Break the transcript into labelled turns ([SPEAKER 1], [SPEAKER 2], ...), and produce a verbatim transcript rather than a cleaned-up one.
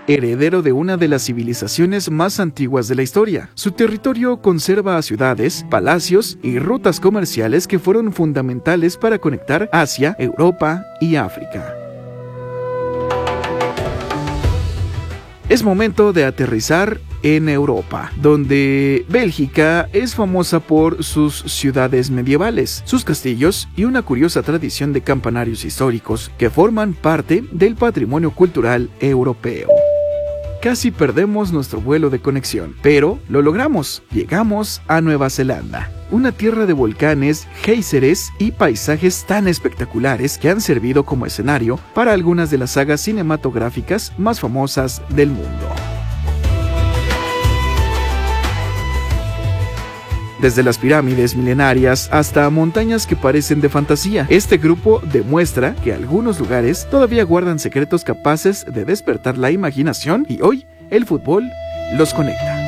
[SPEAKER 1] heredero de una de las civilizaciones más antiguas de la historia. Su territorio conserva ciudades, palacios y rutas comerciales que fueron fundamentales para conectar Asia, Europa y África. Es momento de aterrizar en Europa, donde Bélgica es famosa por sus ciudades medievales, sus castillos y una curiosa tradición de campanarios históricos que forman parte del patrimonio cultural europeo. Casi perdemos nuestro vuelo de conexión, pero lo logramos. Llegamos a Nueva Zelanda, una tierra de volcanes, géiseres y paisajes tan espectaculares que han servido como escenario para algunas de las sagas cinematográficas más famosas del mundo. Desde las pirámides milenarias hasta montañas que parecen de fantasía, este grupo demuestra que algunos lugares todavía guardan secretos capaces de despertar la imaginación y hoy el fútbol los conecta.